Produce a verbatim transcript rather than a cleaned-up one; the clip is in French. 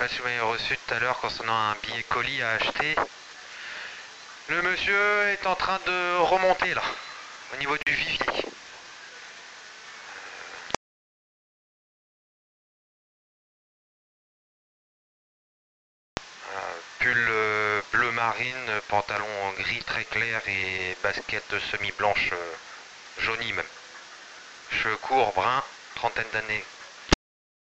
sais pas si vous m'avez reçu tout à l'heure concernant un billet colis à acheter. Le monsieur est en train de remonter là, au niveau du vivier. Euh, pull euh, bleu marine, pantalon gris très clair et basket semi-blanche, euh, jaunie même. Cheveux courts, bruns, trentaine d'années.